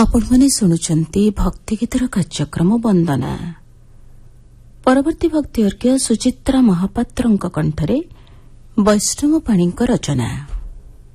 ଆପଣମାନେ ଶୁଣୁଛନ୍ତି ଭକ୍ତିଗୀତର କାର୍ଯ୍ୟକ୍ରମ ବନ୍ଦନା। ପରବର୍ତ୍ତୀ ଭକ୍ତି ଅର୍ଘ୍ୟ ସୁଚିତ୍ରା ମହାପାତ୍ରଙ୍କ କଣ୍ଠରେ ବୈଷ୍ଣବ ପାଣିଙ୍କ ରଚନା।